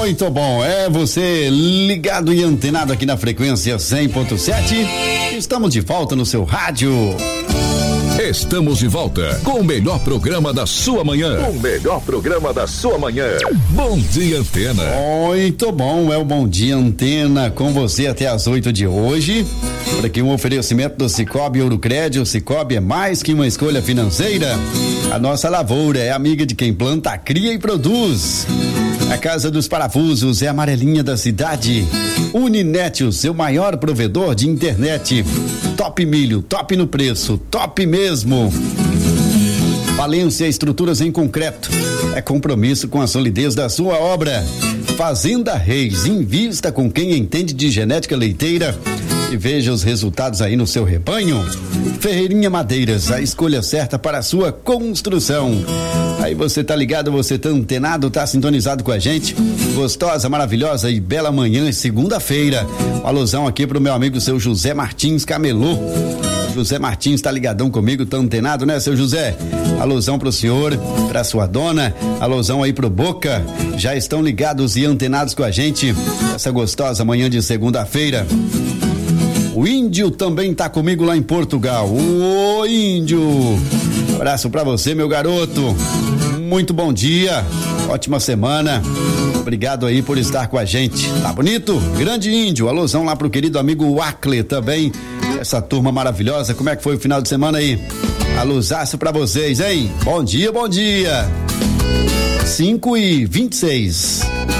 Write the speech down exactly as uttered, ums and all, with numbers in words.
Muito bom, é você ligado e antenado aqui na frequência cem ponto sete. Estamos de volta no seu rádio. Estamos de volta com o melhor programa da sua manhã. O melhor programa da sua manhã. Bom Dia Antena. Muito bom, é o Bom Dia Antena com você até às oito de hoje. Por aqui um oferecimento do Cicobi Ourocred. O Cicobi é mais que uma escolha financeira. A nossa lavoura é amiga de quem planta, cria e produz. A Casa dos Parafusos é a amarelinha da cidade. Uninet, o seu maior provedor de internet. Top Milho, top no preço, top mesmo. Valência Estruturas em Concreto. É compromisso com a solidez da sua obra. Fazenda Reis, invista com quem entende de genética leiteira e veja os resultados aí no seu rebanho. Ferreirinha Madeiras, a escolha certa para a sua construção. Aí você tá ligado, você tá antenado, tá sintonizado com a gente. Gostosa, maravilhosa e bela manhã, segunda-feira. Um alusão aqui pro meu amigo seu José Martins Camelô. José Martins tá ligadão comigo, tá antenado, né, seu José? Alusão pro senhor, pra sua dona, alusão aí pro Boca. Já estão ligados e antenados com a gente essa gostosa manhã de segunda-feira. O Índio também tá comigo lá em Portugal. Ô Índio, abraço pra você, meu garoto. Muito bom dia, ótima semana. Obrigado aí por estar com a gente. Tá bonito? Grande Índio, alusão lá pro querido amigo Wacle também. Essa turma maravilhosa, como é que foi o final de semana aí? Alusaço pra vocês, hein? Bom dia, bom dia. cinco e vinte e seis.